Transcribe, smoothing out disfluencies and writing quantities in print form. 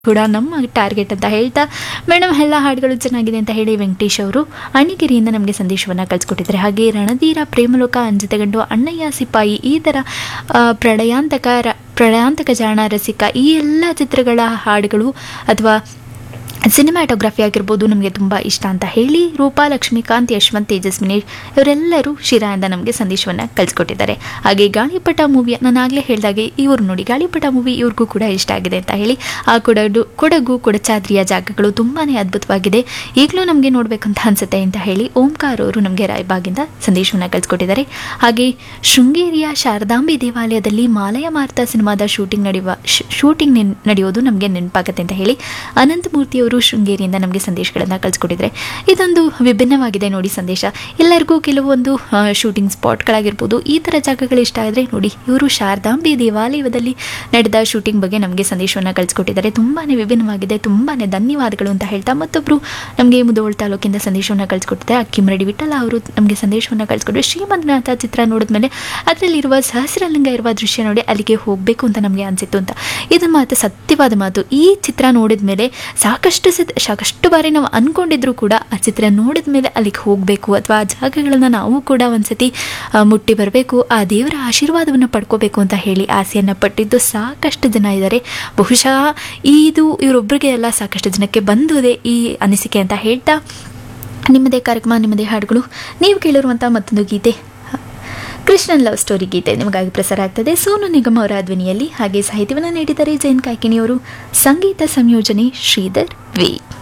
ಕೂಡ ನಮ್ಮ ಟಾರ್ಗೆಟ್ ಅಂತ ಹೇಳ್ತಾ ಮೇಡಮ್ ಎಲ್ಲ ಹಾಡುಗಳು ಚೆನ್ನಾಗಿದೆ ಅಂತ ಹೇಳಿ ವೆಂಕಟೇಶ್ ಅವರು ಅಣಿಗಿರಿಯಿಂದ ನಮಗೆ ಸಂದೇಶವನ್ನು ಕಳಿಸ್ಕೊಟ್ಟಿದ್ದಾರೆ. ಹಾಗೆ ರಣಧೀರ, ಪ್ರೇಮಲೋಕ, ಅಂಜದಗಂಡು, ಅಣ್ಣಯ್ಯ ಸಿಪಾಯಿ, ಈ ಥರ ಪ್ರಳಯಾಂತಕ ಜಾಣ, ರಸಿಕ, ಈ ಎಲ್ಲ ಚಿತ್ರಗಳ ಹಾಡುಗಳು ಅಥವಾ ಸಿನಿಮ್ಯಾಟೋಗ್ರಫಿ ಆಗಿರ್ಬೋದು ನಮಗೆ ತುಂಬ ಇಷ್ಟ ಅಂತ ಹೇಳಿ ರೂಪಾ, ಲಕ್ಷ್ಮೀಕಾಂತ್, ಯಶವಂತ್, ತೇಜಸ್ವಿನಿ ಇವರೆಲ್ಲರೂ ಶಿರಾಯಿಂದ ನಮಗೆ ಸಂದೇಶವನ್ನು ಕಳಿಸ್ಕೊಟ್ಟಿದ್ದಾರೆ. ಹಾಗೆ ಗಾಳಿಪಟ ಮೂವಿಯ ನಾನು ಆಗಲೇ ಹೇಳಿದಾಗೆ ಇವರು ನೋಡಿ ಗಾಳಿಪಟ ಮೂವಿ ಇವ್ರಿಗೂ ಕೂಡ ಇಷ್ಟ ಆಗಿದೆ ಅಂತ ಹೇಳಿ ಆ ಕೊಡಗು ಕೊಡಚಾದ್ರಿಯ ಜಾಗಗಳು ತುಂಬಾ ಅದ್ಭುತವಾಗಿದೆ, ಈಗಲೂ ನಮಗೆ ನೋಡಬೇಕಂತ ಅನಿಸುತ್ತೆ ಅಂತ ಹೇಳಿ ಓಂಕಾರ್ ಅವರು ನಮಗೆ ರಾಯಬಾಗಿಂದ ಸಂದೇಶವನ್ನು ಕಳಿಸ್ಕೊಟ್ಟಿದ್ದಾರೆ. ಹಾಗೆ ಶೃಂಗೇರಿಯ ಶಾರದಾಂಬೆ ದೇವಾಲಯದಲ್ಲಿ ಮಾಲಯ ಮಾರ್ತ ಸಿನಿಮಾದ ಶೂಟಿಂಗ್ ನಡೆಯೋದು ನಮಗೆ ನೆನಪಾಗುತ್ತೆ ಅಂತ ಹೇಳಿ ಅನಂತಮೂರ್ತಿಯವರು ಶೃಂಗೇರಿಯಿಂದ ನಮಗೆ ಸಂದೇಶಗಳನ್ನು ಕಳಿಸ್ಕೊಟ್ಟಿದ್ದಾರೆ. ಇದೊಂದು ವಿಭಿನ್ನವಾಗಿದೆ ನೋಡಿ ಸಂದೇಶ. ಎಲ್ಲರಿಗೂ ಕೆಲವೊಂದು ಶೂಟಿಂಗ್ ಸ್ಪಾಟ್ಗಳಾಗಿರ್ಬೋದು ಈ ಥರ ಜಾಗಗಳು ಇಷ್ಟ ಆದರೆ ನೋಡಿ ಇವರು ಶಾರದಾಂಬೆ ದೇವಾಲಯದಲ್ಲಿ ನಡೆದ ಶೂಟಿಂಗ್ ಬಗ್ಗೆ ನಮಗೆ ಸಂದೇಶವನ್ನು ಕಳಿಸ್ಕೊಟ್ಟಿದ್ದಾರೆ. ತುಂಬಾ ವಿಭಿನ್ನವಾಗಿದೆ, ತುಂಬಾ ಧನ್ಯವಾದಗಳು ಅಂತ ಹೇಳ್ತಾ ಮತ್ತೊಬ್ಬರು ನಮಗೆ ಮುಧೋಳ ತಾಲೂಕಿಂದ ಸಂದೇಶವನ್ನು ಕಳಿಸ್ಕೊಟ್ಟಿದ್ದಾರೆ. ಅಕ್ಕಿಮರಡಿ ವಿಠಲ ಅವರು ನಮಗೆ ಸಂದೇಶವನ್ನು ಕಳಿಸ್ಕೊಟ್ಟು ಶ್ರೀಮಂತನಾಥ ಚಿತ್ರ ನೋಡಿದ್ಮೇಲೆ ಅದರಲ್ಲಿರುವ ಸಹಸ್ರಲಿಂಗ ಇರುವ ದೃಶ್ಯ ನೋಡಿ ಅಲ್ಲಿಗೆ ಹೋಗಬೇಕು ಅಂತ ನಮಗೆ ಅನಿಸಿತ್ತು ಅಂತ. ಇದು ಮಾತು ಸತ್ಯವಾದ ಮಾತು. ಈ ಚಿತ್ರ ನೋಡಿದ ಮೇಲೆ ಸಾಕಷ್ಟು ಬಾರಿ ನಾವು ಅಂದ್ಕೊಂಡಿದ್ರು ಕೂಡ ಆ ಚಿತ್ರ ನೋಡಿದ ಮೇಲೆ ಅಲ್ಲಿಗೆ ಹೋಗಬೇಕು ಅಥವಾ ಆ ಜಾಗಗಳನ್ನು ನಾವು ಕೂಡ ಒಂದ್ಸತಿ ಮುಟ್ಟಿ ಬರಬೇಕು, ಆ ದೇವರ ಆಶೀರ್ವಾದವನ್ನು ಪಡ್ಕೋಬೇಕು ಅಂತ ಹೇಳಿ ಆಸೆಯನ್ನು ಪಟ್ಟಿದ್ದು ಸಾಕಷ್ಟು ಜನ ಇದ್ದಾರೆ. ಬಹುಶಃ ಇದು ಇವರೊಬ್ಬರಿಗೆ ಎಲ್ಲ ಸಾಕಷ್ಟು ಜನಕ್ಕೆ ಬಂದಿದೆ ಈ ಅನಿಸಿಕೆ ಅಂತ ಹೇಳ್ತಾ ನಿಮ್ಮದೇ ಕಾರ್ಯಕ್ರಮ, ನಿಮ್ಮದೇ ಹಾಡುಗಳು, ನೀವು ಕೇಳಿರುವಂಥ ಮತ್ತೊಂದು ಗೀತೆ ಕೃಷ್ಣನ್ ಲವ್ ಸ್ಟೋರಿ ಗೀತೆ ನಿಮಗಾಗಿ ಪ್ರಸಾರ ಆಗ್ತದೆ ಸೋನು ನಿಗಮ್ ಅವರ ಧ್ವನಿಯಲ್ಲಿ. ಹಾಗೆ ಸಾಹಿತ್ಯವನ್ನು ನೀಡಿದ್ದಾರೆ ಜಯಂತ್ ಕಾಯ್ಕಿಣಿಯವರು, ಸಂಗೀತ ಸಂಯೋಜನೆ ಶ್ರೀಧರ್ ವಿ.